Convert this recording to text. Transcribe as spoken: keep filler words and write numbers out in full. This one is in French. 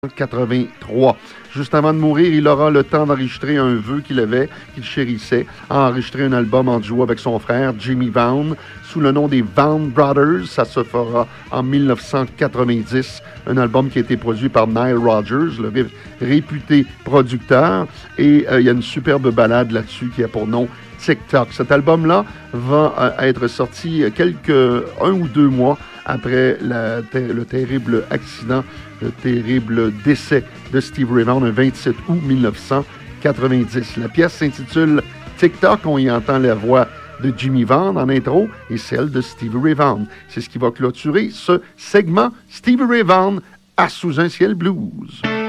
quatre-vingt-trois. Juste avant de mourir, il aura le temps d'enregistrer un vœu qu'il avait, qu'il chérissait, à enregistrer un album en duo avec son frère Jimmy Vaughn sous le nom des Vaughn Brothers. Ça se fera en dix-neuf cent quatre-vingt-dix. Un album qui a été produit par Nile Rodgers, le ré- réputé producteur. Et euh, il y a une superbe ballade là-dessus qui a pour nom TikTok. Cet album-là va euh, être sorti quelques un ou deux mois après la, ter- le terrible accident, le terrible décès de Steve Ray Vaughan, le vingt-sept août dix-neuf cent quatre-vingt-dix. La pièce s'intitule TikTok. On y entend la voix de Jimmy Vaughn en intro et celle de Steve Ray Vaughan. C'est ce qui va clôturer ce segment Steve Ray Vaughan à Sous un ciel blues.